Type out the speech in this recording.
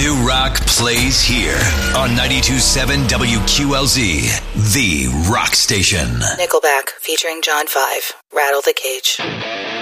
New rock plays here on 92.7 WQLZ, the rock station. Nickelback featuring John 5, Rattle the Cage.